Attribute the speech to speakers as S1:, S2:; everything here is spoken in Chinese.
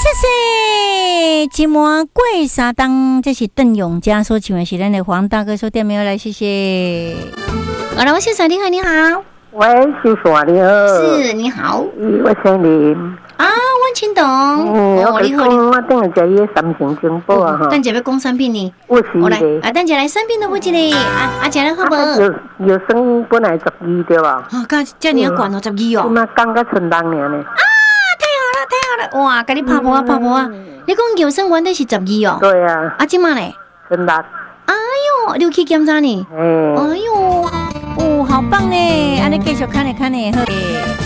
S1: 谢谢，今晚过三档，这是邓永嘉所请的是咱的黄大哥所点名来，谢谢。好了，我先生你好，你好。
S2: 喂，叔叔你好。
S1: 是，你好。
S2: 我姓林。
S1: 啊，我听懂。
S2: 我你好，我等下食伊个三星金宝啊哈。
S1: 等下要讲产品呢。
S2: 我是
S1: 我来啊，等下来产品都不记得啊，食了好不？
S2: 有生本来12对吧？
S1: 啊，刚这你要管到12哦。
S2: 那刚刚存档呢。
S1: 啊，太好了！哇，给你拍婆啊！你讲有生原底是12哦。
S2: 对啊。
S1: 啊，今嘛嘞？
S2: 存档。
S1: 哎呦，你有去检查呢？哎呦，哦，好棒呢！安尼继续看呢，好。